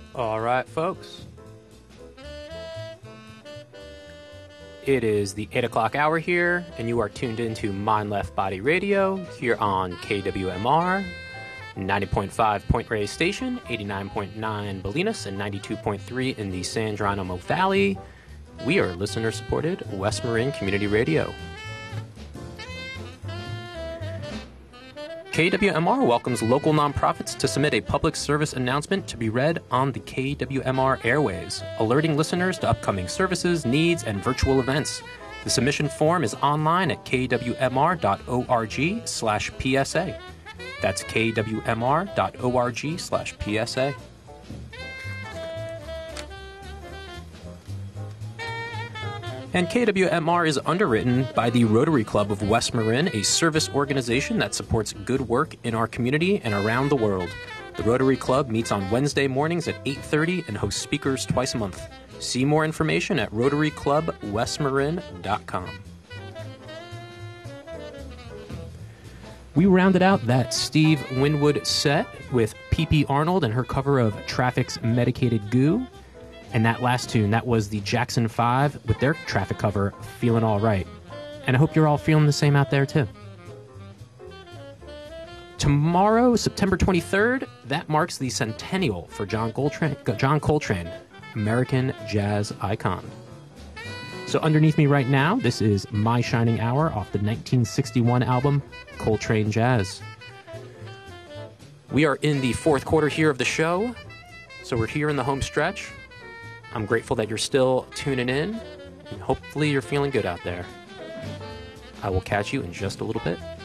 All right, folks. It is the 8 o'clock hour here, and you are tuned into Mind Left Body Radio here on KWMR, 90.5 Point Reyes Station, 89.9 Bolinas, and 92.3 in the San Geronimo Valley. We are listener-supported West Marin Community Radio. KWMR welcomes local nonprofits to submit a public service announcement to be read on the KWMR airways, alerting listeners to upcoming services, needs, and virtual events. The submission form is online at kwmr.org/PSA. That's kwmr.org/PSA. And KWMR is underwritten by the Rotary Club of West Marin, a service organization that supports good work in our community and around the world. The Rotary Club meets on Wednesday mornings at 8:30 and hosts speakers twice a month. See more information at RotaryClubWestMarin.com. We rounded out that Steve Winwood set with P.P. Arnold and her cover of Traffic's Medicated Goo. And that last tune, that was the Jackson 5 with their Traffic cover, Feeling All Right. And I hope you're all feeling the same out there, too. Tomorrow, September 23rd, that marks the centennial for John Coltrane, American jazz icon. So underneath me right now, this is My Shining Hour off the 1961 album, Coltrane Jazz. We are in the fourth quarter here of the show, so we're here in the home stretch. I'm grateful that you're still tuning in, and hopefully you're feeling good out there. I will catch you in just a little bit.